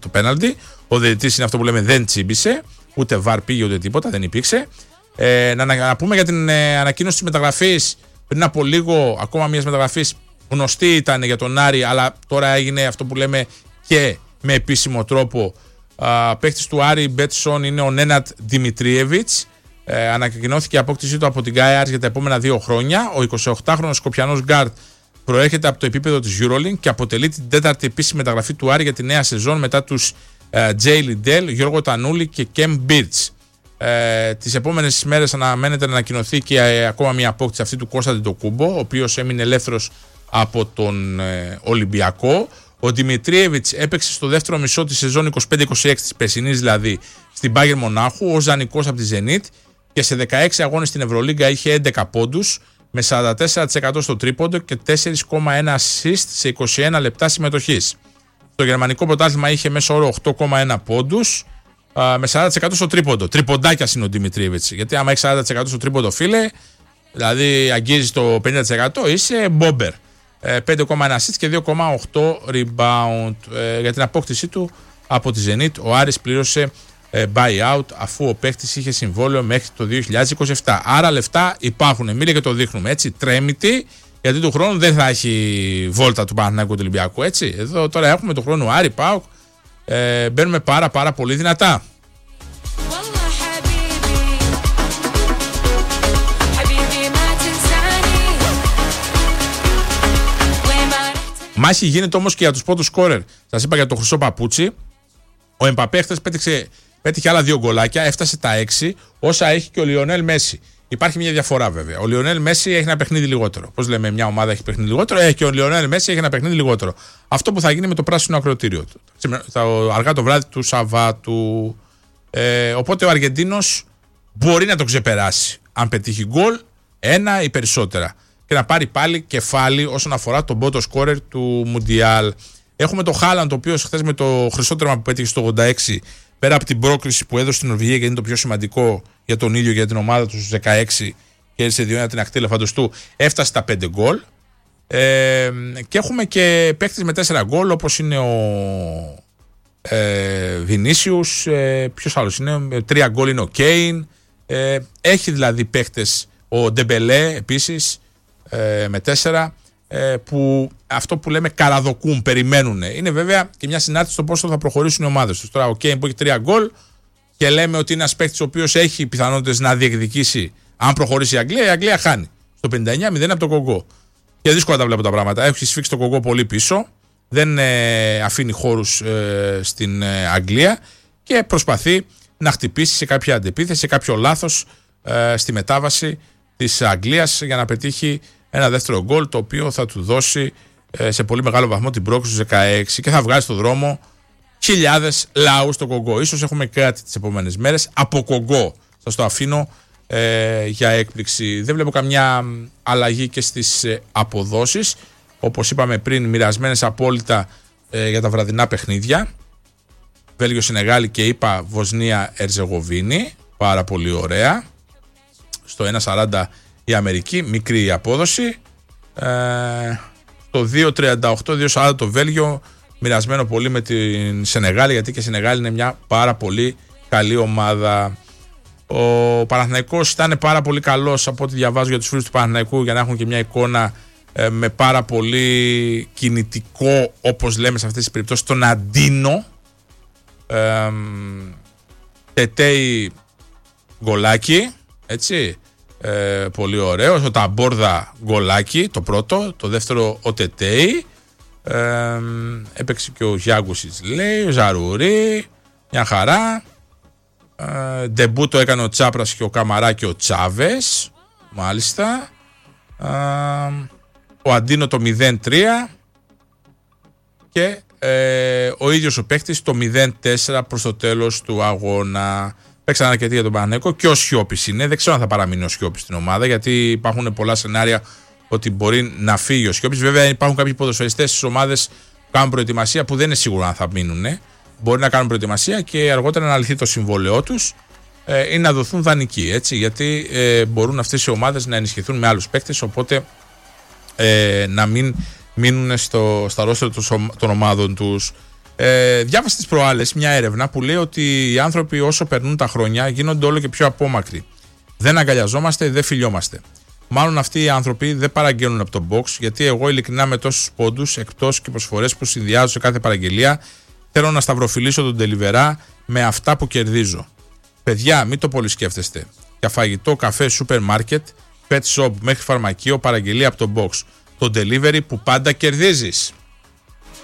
το πέναλτι. Ο διαιτητής είναι αυτό που λέμε δεν τσίμπησε, ούτε βαρ πήγε ούτε τίποτα, δεν υπήρξε. Να πούμε για την ανακοίνωση της μεταγραφής πριν από λίγο, ακόμα μιας μεταγραφής γνωστή ήταν για τον Άρη, αλλά τώρα έγινε αυτό που λέμε και με επίσημο τρόπο. Παίκτης του Άρη Μπέτσον είναι ο Νένατ Δημητρίεβιτς. Ανακοινώθηκε η απόκτησή του από την Γκάι για τα επόμενα 2 χρόνια. Ο 28χρονος Σκοπιανός γκάρτ προέρχεται από το επίπεδο της EuroLeague και αποτελεί την 4η επίσημη μεταγραφή του Άρη για τη νέα σεζόν μετά τους Τζέι Λιντέλ, Γιώργο Τανούλη και Κεμ Μπίρτς. Τις επόμενες ημέρες αναμένεται να ανακοινωθεί και ακόμα μια απόκτηση αυτή του Κώστα Αντετοκούμπο, ο οποίος έμεινε ελεύθερος από τον Ολυμπιακό. Ο Δημητρίεβιτς έπαιξε στο δεύτερο μισό της σεζόν 25-26 της περσινής, δηλαδή στην Μπάγερν Μονάχου, ως δανεικός από τη Zenit και σε 16 αγώνες στην Ευρωλίγκα είχε 11 πόντους με 44% στο τρίποντο και 4,1 assist σε 21 λεπτά συμμετοχής. Στο γερμανικό πρωτάθλημα είχε μέσο όρο 8,1 πόντους με 40% στο τρίποντο. Τριποντάκιας είναι ο Δημητρίεβιτς, γιατί άμα έχει 40% στο τρίποντο, φίλε, δηλαδή αγγίζει το 50%, είσαι μπόμπερ. 5,1 assist και 2,8 rebound. Για την απόκτησή του από τη Zenit ο Άρης πλήρωσε buyout αφού ο παίκτης είχε συμβόλαιο μέχρι το 2027. Άρα λεφτά υπάρχουν, εμείς και το δείχνουμε έτσι, τρέμητη, γιατί του χρόνου δεν θα έχει βόλτα του Παναθηναϊκού του Ολυμπιακού, έτσι. Εδώ τώρα έχουμε το χρόνο Άρη, ΠΑΟΚ, μπαίνουμε πάρα πολύ δυνατά. Μάχη γίνεται όμως και για τους πρώτους σκόρερ. Σας είπα για το χρυσό παπούτσι. Ο Εμπαπέ χθες πέτυχε άλλα 2 γκολάκια, έφτασε τα 6, όσα έχει και ο Λιονέλ Μέση. Υπάρχει μια διαφορά βέβαια. Ο Λιονέλ Μέση έχει ένα παιχνίδι λιγότερο. Πώς λέμε, μια ομάδα έχει παιχνίδι λιγότερο, έχει και ο Λιονέλ Μέση έχει ένα παιχνίδι λιγότερο. Αυτό που θα γίνει με το πράσινο ακροατήριο του. Αργά το βράδυ του Σαββάτου. Οπότε ο Αργεντίνος μπορεί να το ξεπεράσει. Αν πετύχει γκολ, 1 ή περισσότερα. Και να πάρει πάλι κεφάλι όσον αφορά τον πρώτο σκόρερ του Μουντιάλ. Έχουμε το Χάλαντ, ο οποίος χθες με το χρυσό τέρμα που πέτυχε στο 86, πέρα από την πρόκριση που έδωσε στην Νορβηγία και είναι το πιο σημαντικό για τον ίδιο, για την ομάδα του στους 16, και έρισε 2-1 την ακτή ελεφαντοστού, έφτασε στα 5 γκολ. Και έχουμε και παίκτες με 4 γκολ, όπως είναι ο Βινίσιους, ποιος άλλος είναι, 3 γκολ είναι ο Κέιν. Έχει δηλαδή παίκτες, ο Ντεμπελέ επίσης με 4, που αυτό που λέμε καραδοκούν, περιμένουν. Είναι βέβαια και μια συνάρτηση στο πόσο θα προχωρήσουν οι ομάδες τους. Τώρα ο Κέιν που έχει 3 γκολ και λέμε ότι είναι ένας παίκτης ο οποίος έχει πιθανότητες να διεκδικήσει, αν προχωρήσει η Αγγλία χάνει. Στο 59-0 από το Κογκό. Και δύσκολα τα βλέπω τα πράγματα. Έχει σφίξει το Κογκό πολύ πίσω. Δεν αφήνει χώρους στην Αγγλία και προσπαθεί να χτυπήσει σε κάποια αντεπίθεση, σε κάποιο λάθος στη μετάβαση της Αγγλίας για να πετύχει ένα δεύτερο γκολ, το οποίο θα του δώσει σε πολύ μεγάλο βαθμό την πρόκληση στους 16 και θα βγάλει στον δρόμο χιλιάδες λαούς στο Κογκό. Ίσως έχουμε κάτι τις επόμενες μέρες από Κογκό. Σας το αφήνω για έκπληξη. Δεν βλέπω καμιά αλλαγή και στις αποδόσεις. Όπως είπαμε πριν, μοιρασμένες απόλυτα για τα βραδινά παιχνίδια. Βέλγιο Σενεγάλη και είπα Βοσνία Ερζεγοβίνη. Πάρα πολύ ωραία. Στο 1.40 η Αμερική, μικρή η απόδοση. Το 2.38-2.40 το Βέλγιο, μοιρασμένο πολύ με την Σενεγάλη, γιατί και η Σενεγάλη είναι μια πάρα πολύ καλή ομάδα. Ο Παναθηναϊκός ήταν πάρα πολύ καλός, από ό,τι διαβάζω για τους φίλους του Παναθηναϊκού, για να έχουν και μια εικόνα με πάρα πολύ κινητικό, όπως λέμε σε αυτές τις περιπτώσεις, τον Αντίνο. Τετέι γκολάκι, έτσι. Πολύ ωραίο. Ο Ταμπόρδα γκολάκι, το πρώτο. Το δεύτερο ο Τετέι. Έπαιξε και ο Γιάγκουσιτς, λέει, ο Ζαρουρί, μια χαρά. Ντεμπού το έκανε ο Τσάπρας και ο Καμαρά και ο Τσάβες, μάλιστα. Ο Αντίνο το 0-3 και ο ίδιος ο παίκτης το 0-4 προς το τέλος του αγώνα. Παίξαν αρκετή για τον Παναθηναϊκό και ο Σιώπης είναι. Δεν ξέρω αν θα παραμείνει ο Σιώπης στην ομάδα, γιατί υπάρχουν πολλά σενάρια ότι μπορεί να φύγει ο Σιώπης. Βέβαια υπάρχουν κάποιοι ποδοσφαιριστές στις ομάδες που κάνουν προετοιμασία που δεν είναι σίγουρο αν θα μείνουν. Μπορεί να κάνουν προετοιμασία και αργότερα να λυθεί το συμβόλαιό τους ή να δοθούν δανεικοί, έτσι, γιατί μπορούν αυτές οι ομάδες να ενισχυθούν με άλλους παίκτες, οπότε να μην μείνουν στα ρόστερ των ομάδων τους. Διάβασα τις προάλλες μια έρευνα που λέει ότι οι άνθρωποι όσο περνούν τα χρόνια γίνονται όλο και πιο απόμακροι. Δεν αγκαλιαζόμαστε, δεν φιλιόμαστε. Μάλλον αυτοί οι άνθρωποι δεν παραγγέλνουν από το box, γιατί εγώ ειλικρινά με τόσους πόντους, εκπτώσεις και προσφορές που συνδυάζω σε κάθε παραγγελία, θέλω να σταυροφιλήσω τον delivery με αυτά που κερδίζω. Παιδιά, μην το πολύ σκέφτεστε. Για φαγητό, καφέ, σούπερ μάρκετ, pet shop μέχρι φαρμακείο, παραγγελία από το box. Το delivery που πάντα κερδίζεις.